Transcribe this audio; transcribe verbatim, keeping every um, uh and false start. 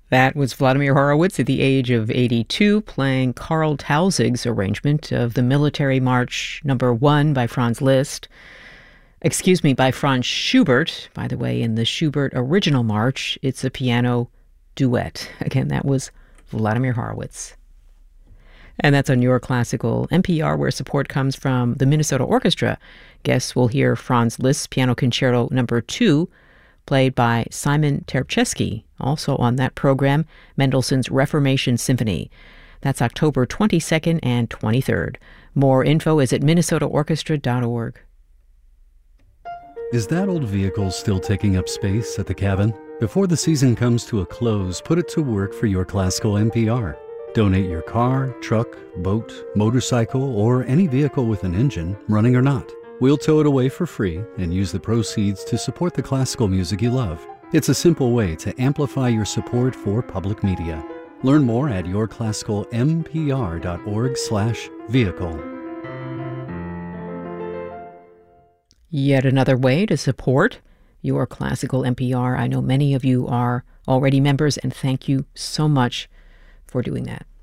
That was Vladimir Horowitz at the age of eighty-two playing Karl Tausig's arrangement of the Military March Number One by Franz Liszt. Excuse me, by Franz Schubert. By the way, in the Schubert original march, it's a piano duet. Again, that was Vladimir Horowitz. And that's on Your Classical N P R, where support comes from the Minnesota Orchestra. Guests will hear Franz Liszt's Piano Concerto Number Two, played by Simon Terpchesky. Also on that program, Mendelssohn's Reformation Symphony. That's October twenty-second and twenty-third. More info is at minnesota orchestra dot org. Is that old vehicle still taking up space at the cabin? Before the season comes to a close, put it to work for Your Classical N P R. Donate your car, truck, boat, motorcycle, or any vehicle with an engine, running or not. We'll tow it away for free and use the proceeds to support the classical music you love. It's a simple way to amplify your support for public media. Learn more at your classical n p r dot org slash vehicle. Yet another way to support Your Classical N P R. I know many of you are already members, and thank you so much for doing that.